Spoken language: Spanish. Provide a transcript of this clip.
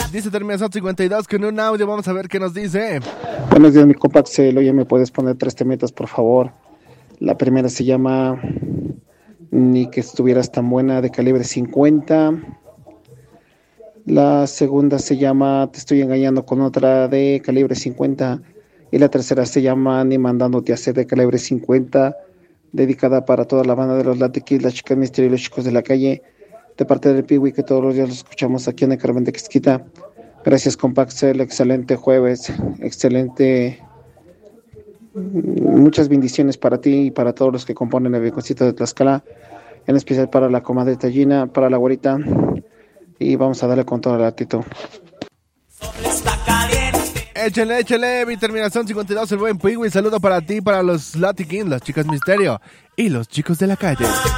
Dice terminación 52 con un audio. Vamos a ver qué nos dice. Buenos días, mi compa Axel. Oye, ¿me puedes poner 3 temitas, por favor? La primera se llama Ni que estuvieras tan buena, de Calibre 50. La segunda se llama Te estoy engañando con otra, de Calibre 50. Y la tercera se llama Ni mandándote a hacer, de Calibre 50. Dedicada para toda la banda de los Latin Kids, las chicas misterio y los chicos de la calle. De parte del Piwi, que todos los días los escuchamos aquí en el Carmen de Quisquita. Gracias, compa Axel. Excelente jueves. Excelente. Muchas bendiciones para ti y para todos los que componen el Rinconcito de Tlaxcala. En especial para la comadrita Gina, para la güerita. Y vamos a darle con todo el latito. Échale, mi terminación 52, el buen Pigui. Saludo para ti, para los Latin Kings, las chicas misterio y los chicos de la calle.